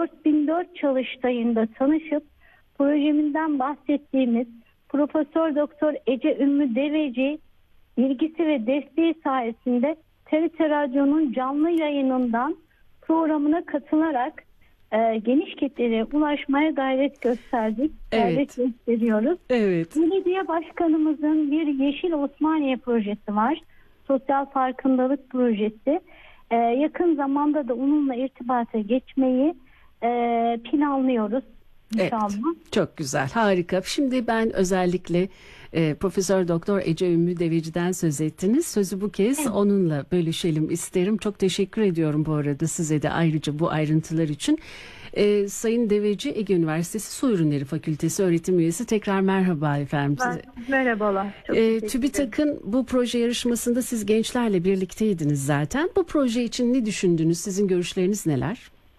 4004 çalıştayında tanışıp projemizden bahsettiğimiz Profesör Doktor Ece Ümmü Deveci ilgisi ve desteği sayesinde TRT Radyo'nun canlı yayınından programına katılarak geniş kitlere ulaşmaya gayret gösterdik. Gayret gösteriyoruz. Evet. Belediye başkanımızın bir Yeşil Osmaniye projesi var. Sosyal farkındalık projesi. Yakın zamanda da onunla irtibata geçmeyi planlıyoruz. İnşallah. Evet, çok güzel, harika. Şimdi ben özellikle Profesör Doktor Ece Ümmü Deveci'den söz ettiniz. Sözü bu kez onunla bölüşelim isterim. Çok teşekkür ediyorum bu arada size de ayrıca bu ayrıntılar için. Sayın Deveci, Ege Üniversitesi Su Ürünleri Fakültesi öğretim üyesi. Tekrar merhaba efendim size. Merhabalar. TÜBİTAK'ın bu proje yarışmasında siz gençlerle birlikteydiniz zaten. Bu proje için ne düşündünüz? Sizin görüşleriniz neler?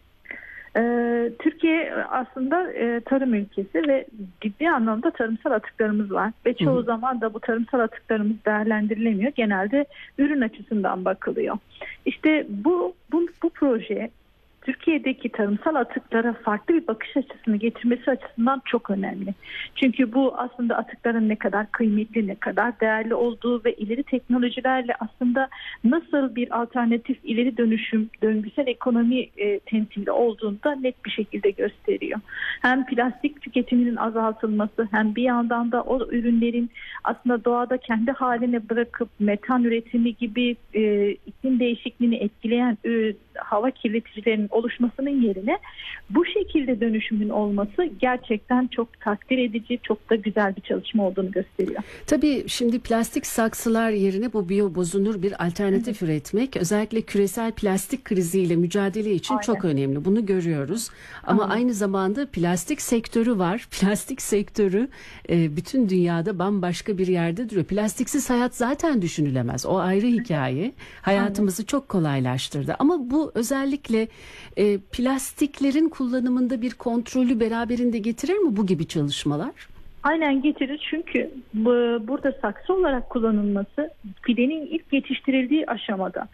Türkiye aslında tarım ülkesi ve ciddi anlamda tarımsal atıklarımız var ve çoğu zaman da bu tarımsal atıklarımız değerlendirilemiyor. Genelde ürün açısından bakılıyor. İşte bu proje Türkiye'deki tarımsal atıklara farklı bir bakış açısını getirmesi açısından çok önemli. Çünkü bu aslında atıkların ne kadar kıymetli, ne kadar değerli olduğu ve ileri teknolojilerle aslında nasıl bir alternatif ileri dönüşüm, döngüsel ekonomi temsili olduğunu da net bir şekilde gösteriyor. Hem plastik tüketiminin azaltılması hem bir yandan da o ürünlerin aslında doğada kendi haline bırakıp metan üretimi gibi iklim değişikliğini etkileyen hava kirleticilerinin oluşmasının yerine bu şekilde dönüşümün olması gerçekten çok takdir edici, çok da güzel bir çalışma olduğunu gösteriyor. Tabii şimdi plastik saksılar yerine bu biyobozunur bir alternatif üretmek özellikle küresel plastik kriziyle mücadele için çok önemli. Bunu görüyoruz. Ama aynı zamanda plastik sektörü var. Plastik sektörü bütün dünyada bambaşka bir yerde duruyor. Plastiksiz hayat zaten düşünülemez. O ayrı hikaye. Hayatımızı çok kolaylaştırdı. Ama bu özellikle plastiklerin kullanımında bir kontrolü beraberinde getirir mi bu gibi çalışmalar? Aynen getirir çünkü burada saksı olarak kullanılması fidenin ilk yetiştirildiği aşamada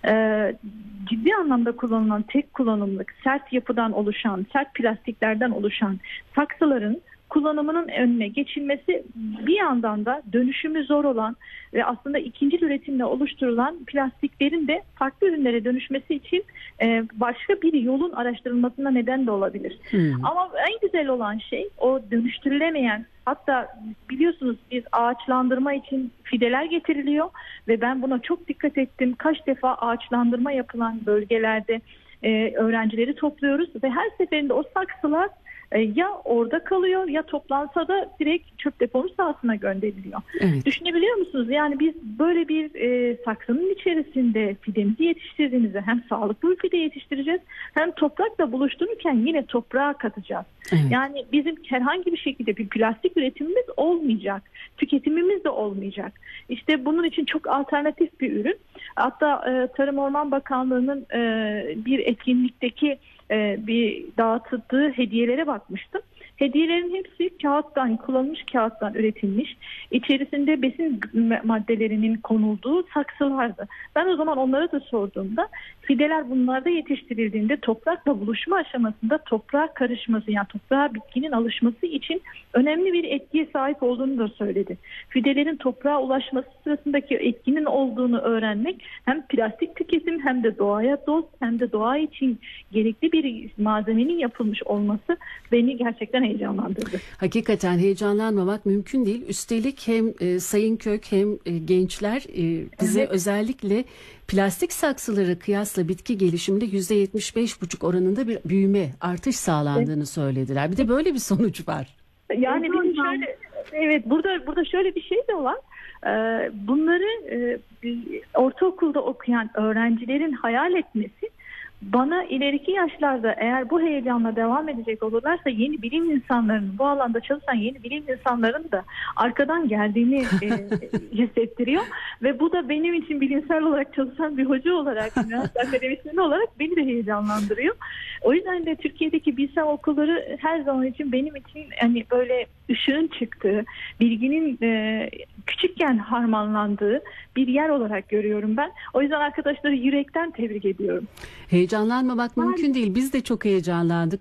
ciddi anlamda kullanılan tek kullanımlık sert yapıdan oluşan, sert plastiklerden oluşan saksıların kullanımının önüne geçilmesi bir yandan da dönüşümü zor olan ve aslında ikinci üretimle oluşturulan plastiklerin de farklı ürünlere dönüşmesi için başka bir yolun araştırılmasına neden de olabilir. Ama en güzel olan şey o dönüştürülemeyen, hatta biliyorsunuz biz ağaçlandırma için fideler getiriliyor ve ben buna çok dikkat ettim. Kaç defa ağaçlandırma yapılan bölgelerde öğrencileri topluyoruz ve her seferinde o saksılar ya orada kalıyor ya toplansa da direkt çöp deponu sahasına gönderiliyor. Evet. Düşünebiliyor musunuz? Yani biz böyle bir saksının içerisinde fidemizi yetiştirdiğimizde hem sağlıklı bir fide yetiştireceğiz hem toprakla buluştururken yine toprağa katacağız. Evet. Yani bizim herhangi bir şekilde bir plastik üretimimiz olmayacak. Tüketimimiz de olmayacak. İşte bunun için çok alternatif bir ürün. Hatta Tarım Orman Bakanlığı'nın bir etkinlikteki bir dağıtıldığı hediyelere bakmıştım. Hediyelerin hepsi kağıttan, kullanılmış kağıttan üretilmiş. İçerisinde besin maddelerinin konulduğu saksılardı. Ben o zaman onlara da sorduğumda fideler bunlarda yetiştirildiğinde toprakla buluşma aşamasında toprağa karışması, yani toprağa bitkinin alışması için önemli bir etkiye sahip olduğunu da söyledi. Fidelerin toprağa ulaşması sırasındaki etkinin olduğunu öğrenmek hem plastik tüketim hem de doğaya dost hem de doğa için gerekli bir malzemenin yapılmış olması beni gerçekten heyecanlandırdı. Hakikaten heyecanlanmamak mümkün değil. Üstelik hem Sayın Kök hem gençler bize özellikle plastik saksıları kıyasla bitki gelişiminde %75,5 oranında bir büyüme, artış sağlandığını söylediler. Bir de böyle bir sonuç var. Yani bizim şöyle, burada şöyle bir şey de var. Bunları ortaokulda okuyan öğrencilerin hayal etmesi bana ileriki yaşlarda eğer bu heyecanla devam edecek olurlarsa yeni bilim insanlarının, bu alanda çalışan yeni bilim insanlarının da arkadan geldiğini hissettiriyor. Ve bu da benim için bilimsel olarak çalışan bir hoca olarak, üniversite akademisyeni olarak beni de heyecanlandırıyor. O yüzden de Türkiye'deki bilsem okulları her zaman için benim için hani böyle ışığın çıktığı, bilginin küçükken harmanlandığı bir yer olarak görüyorum ben. O yüzden arkadaşları yürekten tebrik ediyorum. Heyecanlanmamak mümkün değil. Biz de çok heyecanlandık.